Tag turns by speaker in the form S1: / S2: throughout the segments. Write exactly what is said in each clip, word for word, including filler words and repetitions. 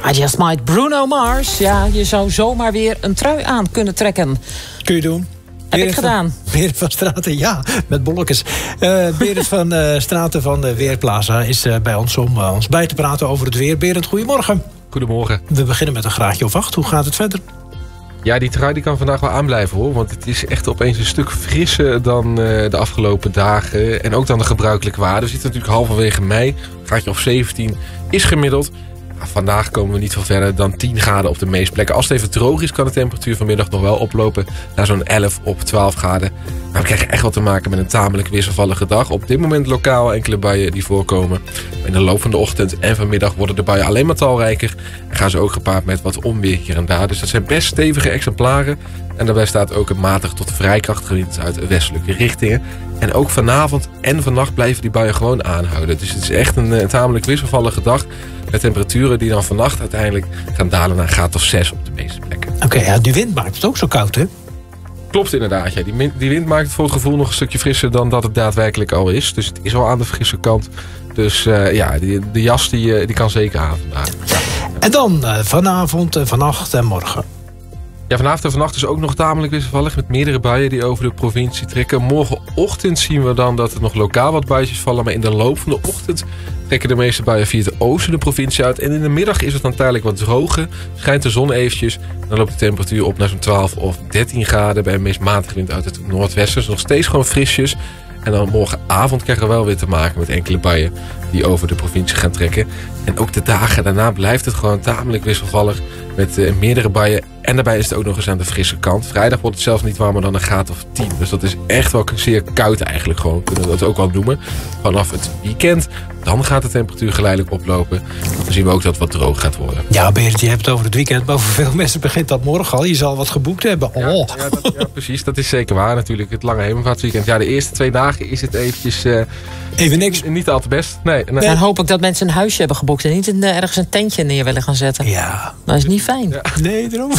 S1: I Just Might, Bruno Mars. Ja, je zou zomaar weer een trui aan kunnen trekken.
S2: Kun je doen.
S1: Heb
S2: Berend
S1: ik gedaan.
S2: Van, Berend van Straten, ja, met bolletjes. Uh, Berend van uh, Straten van uh, Weerplaza is uh, bij ons om uh, ons bij te praten over het weer. Berend, goedemorgen.
S3: Goedemorgen.
S2: We beginnen met een graadje of acht. Hoe gaat het verder?
S3: Ja, die trui die kan vandaag wel aanblijven hoor. Want het is echt opeens een stuk frisser dan uh, de afgelopen dagen. En ook dan de gebruikelijke waarden. We zitten natuurlijk halverwege mei. Een graadje of zeventien is gemiddeld. Maar vandaag komen we niet veel verder dan tien graden op de meeste plekken. Als het even droog is, kan de temperatuur vanmiddag nog wel oplopen naar zo'n elf op twaalf graden. Maar we krijgen echt wel te maken met een tamelijk wisselvallige dag. Op dit moment lokaal enkele buien die voorkomen. In de loop van de ochtend en vanmiddag worden de buien alleen maar talrijker. En gaan ze ook gepaard met wat onweer hier en daar. Dus dat zijn best stevige exemplaren. En daarbij staat ook een matig tot vrij krachtige wind uit westelijke richtingen. En ook vanavond en vannacht blijven die buien gewoon aanhouden. Dus het is echt een, een tamelijk wisselvallige dag. Met temperaturen die dan vannacht uiteindelijk gaan dalen naar een graad of zes op de meeste plekken.
S2: Oké, okay, ja, die wind maakt het ook zo koud, hè?
S3: Klopt inderdaad. Ja. Die, die wind maakt het voor het gevoel nog een stukje frisser dan dat het daadwerkelijk al is. Dus het is wel aan de frisse kant. Dus uh, ja, die, de jas die, die kan zeker aan vandaag.
S2: En dan uh, vanavond, uh, vannacht en morgen.
S3: Ja, vanavond en vannacht is ook nog tamelijk wisselvallig met meerdere buien die over de provincie trekken. Morgenochtend zien we dan dat er nog lokaal wat buitjes vallen. Maar in de loop van de ochtend trekken de meeste buien via het oosten de provincie uit. En in de middag is het dan tijdelijk wat droger. Schijnt de zon eventjes. Dan loopt de temperatuur op naar zo'n twaalf of dertien graden. Bij een meest matige wind uit het noordwesten. Dus nog steeds gewoon frisjes. En dan morgenavond krijgen we wel weer te maken met enkele buien die over de provincie gaan trekken. En ook de dagen daarna blijft het gewoon tamelijk wisselvallig met uh, meerdere buien. En daarbij is het ook nog eens aan de frisse kant. Vrijdag wordt het zelfs niet warmer dan een graad of tien. Dus dat is echt wel zeer koud eigenlijk gewoon. Kunnen we dat ook wel noemen. Vanaf het weekend, dan gaat de temperatuur geleidelijk oplopen. Dan zien we ook dat het wat droog gaat worden.
S2: Ja, Berend, je hebt het over het weekend. Maar voor veel mensen begint dat morgen al. Je zal wat geboekt hebben. Oh.
S3: Ja, ja, dat, ja, precies. Dat is zeker waar natuurlijk. Het lange hemelvaartsweekend. Ja, de eerste twee dagen is het eventjes... Uh,
S2: Even niks.
S3: Niet al te best. Nee, nee.
S1: Dan hoop ik dat mensen een huisje hebben geboekt en niet een, uh, ergens een tentje neer willen gaan zetten.
S2: Ja.
S1: Dat is niet fijn.
S2: Ja. Nee, daarom.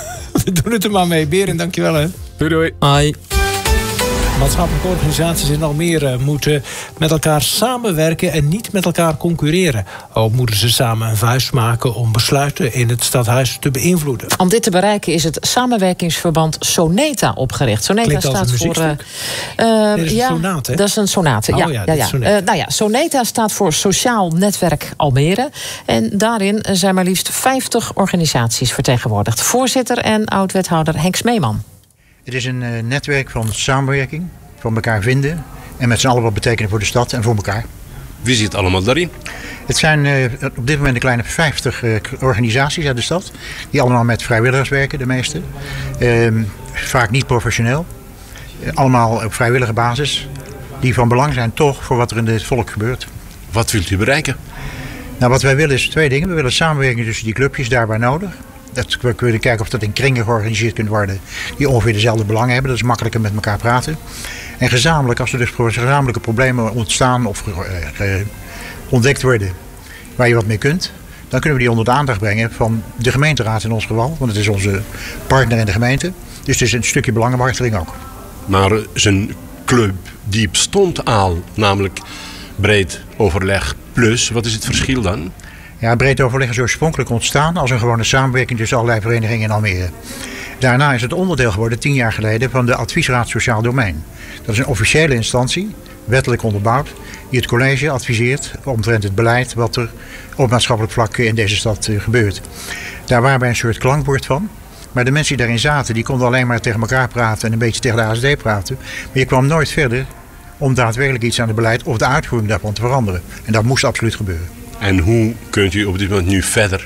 S2: We doen het er maar mee. Berend, dankjewel hè.
S3: Doei doei.
S1: Hoi.
S2: Maatschappelijke organisaties in Almere moeten met elkaar samenwerken en niet met elkaar concurreren. Ook moeten ze samen een vuist maken om besluiten in het stadhuis te beïnvloeden.
S1: Om dit te bereiken is het samenwerkingsverband Soneta opgericht. Soneta
S2: Klinkt als
S1: staat
S2: een
S1: voor. Uh,
S2: uh, nee, dat is
S1: ja,
S2: een sonate, hè?
S1: Dat is een sonate.
S2: Oh,
S1: ja,
S2: ja,
S1: ja, ja.
S2: Soneta.
S1: Uh, nou ja, Soneta staat voor Sociaal Netwerk Almere. En daarin zijn maar liefst vijftig organisaties vertegenwoordigd. Voorzitter en oud-wethouder Henk Smeeman.
S4: Het is een uh, netwerk van samenwerking, van elkaar vinden en met z'n allen wat betekenen voor de stad en voor elkaar.
S5: Wie zit allemaal daarin?
S4: Het zijn uh, op dit moment een kleine vijftig uh, organisaties uit de stad, die allemaal met vrijwilligers werken, de meeste. Uh, vaak niet professioneel, uh, allemaal op vrijwillige basis, die van belang zijn toch voor wat er in het volk gebeurt.
S5: Wat wilt u bereiken?
S4: Nou, wat wij willen is twee dingen. We willen samenwerking tussen die clubjes daar waar nodig. Dat, we willen kijken of dat in kringen georganiseerd kunt worden die ongeveer dezelfde belangen hebben. Dat is makkelijker met elkaar praten. En gezamenlijk, als er dus gezamenlijke problemen ontstaan of uh, uh, ontdekt worden waar je wat mee kunt, dan kunnen we die onder de aandacht brengen van de gemeenteraad in ons geval. Want het is onze partner in de gemeente. Dus het is een stukje belangenbehartiging ook.
S5: Maar zijn club die bestond al, namelijk breed overleg plus. Wat is het verschil dan?
S4: Ja, breed overleg is oorspronkelijk ontstaan als een gewone samenwerking tussen allerlei verenigingen in Almere. Daarna is het onderdeel geworden, tien jaar geleden, van de Adviesraad Sociaal Domein. Dat is een officiële instantie, wettelijk onderbouwd, die het college adviseert omtrent het beleid wat er op maatschappelijk vlak in deze stad uh, gebeurt. Daar waren wij een soort klankbord van. Maar de mensen die daarin zaten, die konden alleen maar tegen elkaar praten en een beetje tegen de A S D praten. Maar je kwam nooit verder om daadwerkelijk iets aan het beleid of de uitvoering daarvan te veranderen. En dat moest absoluut gebeuren.
S5: En hoe kunt u op dit moment nu verder?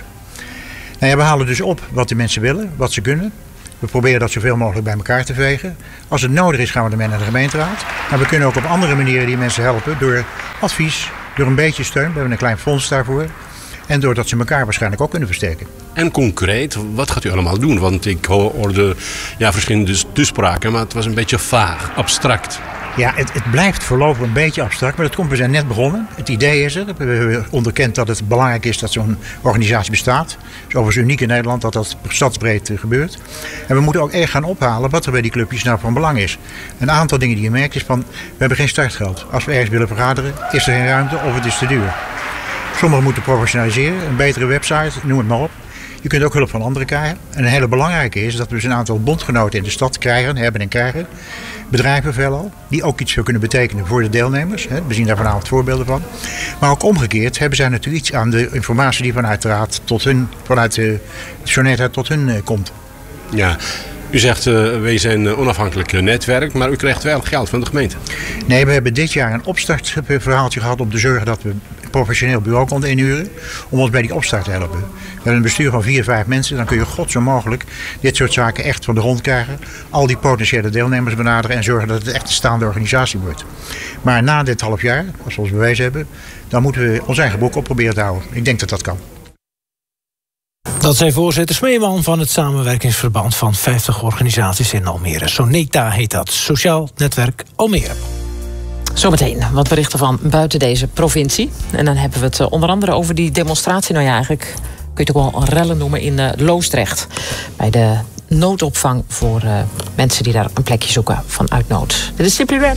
S4: Nou ja, we halen dus op wat de mensen willen, wat ze kunnen. We proberen dat zoveel mogelijk bij elkaar te vegen. Als het nodig is gaan we ermee naar de gemeenteraad. Maar we kunnen ook op andere manieren die mensen helpen. Door advies, door een beetje steun. We hebben een klein fonds daarvoor. En doordat ze elkaar waarschijnlijk ook kunnen versterken.
S5: En concreet, wat gaat u allemaal doen? Want ik hoorde ja, verschillende toespraken, maar het was een beetje vaag, abstract.
S4: Ja, het, het blijft voorlopig een beetje abstract, maar dat komt, we zijn net begonnen. Het idee is er. We hebben onderkend dat het belangrijk is dat zo'n organisatie bestaat. Het is overigens uniek in Nederland dat dat stadsbreed gebeurt. En we moeten ook echt gaan ophalen wat er bij die clubjes nou van belang is. Een aantal dingen die je merkt is van, we hebben geen startgeld. Als we ergens willen vergaderen, is er geen ruimte of het is te duur. Sommigen moeten professionaliseren, een betere website, noem het maar op. Je kunt ook hulp van anderen krijgen. En een hele belangrijke is dat we dus een aantal bondgenoten in de stad krijgen, hebben en krijgen. Bedrijven veelal, die ook iets kunnen betekenen voor de deelnemers. We zien daar vanavond voorbeelden van. Maar ook omgekeerd hebben zij natuurlijk iets aan de informatie die vanuit de raad tot hun, vanuit de Soneta tot hun komt.
S5: Ja. U zegt, uh, wij zijn een onafhankelijk netwerk, maar u krijgt wel geld van de gemeente.
S4: Nee, we hebben dit jaar een opstartverhaaltje gehad om te zorgen dat we een professioneel bureau konden inhuren. Om ons bij die opstart te helpen. We hebben een bestuur van vier, vijf mensen. Dan kun je god zo mogelijk dit soort zaken echt van de grond krijgen. Al die potentiële deelnemers benaderen en zorgen dat het echt een staande organisatie wordt. Maar na dit half jaar, als we ons bewezen hebben, dan moeten we ons eigen boek op proberen te houden. Ik denk dat dat kan.
S2: Dat zei voorzitter Smeeman van het samenwerkingsverband van vijftig organisaties in Almere. Soneta heet dat, Sociaal Netwerk Almere.
S1: Zometeen wat berichten van buiten deze provincie. En dan hebben we het onder andere over die demonstratie. Nou ja, eigenlijk kun je het ook wel rellen noemen in uh, Loosdrecht. Bij de noodopvang voor uh, mensen die daar een plekje zoeken vanuit nood. Dit is Simply Red.